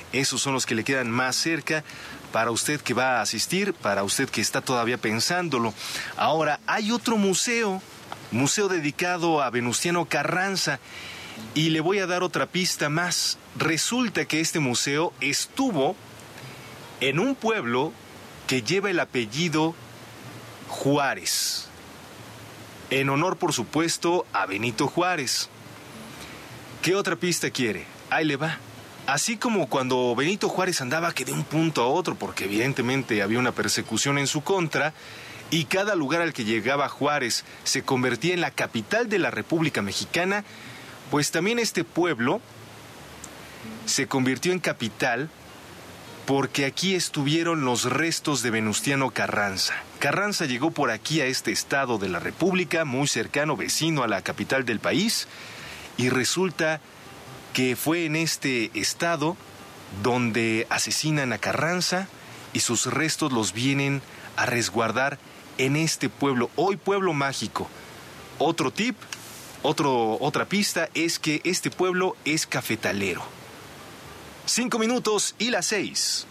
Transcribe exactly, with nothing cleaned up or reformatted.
Esos son los que le quedan más cerca para usted que va a asistir, para usted que está todavía pensándolo. Ahora, hay otro museo, museo dedicado a Venustiano Carranza, y le voy a dar otra pista más. Resulta que este museo estuvo en un pueblo que lleva el apellido Juárez, en honor, por supuesto, a Benito Juárez. ¿Qué otra pista quiere? Ahí le va. Así como cuando Benito Juárez andaba que de un punto a otro, porque evidentemente había una persecución en su contra, y cada lugar al que llegaba Juárez se convertía en la capital de la República Mexicana, pues también este pueblo se convirtió en capital porque aquí estuvieron los restos de Venustiano Carranza. Carranza llegó por aquí a este estado de la República, muy cercano, vecino a la capital del país, y resulta que fue en este estado donde asesinan a Carranza y sus restos los vienen a resguardar en este pueblo, hoy pueblo mágico. Otro tip, otro, otra pista es que este pueblo es cafetalero. Cinco minutos y las seis.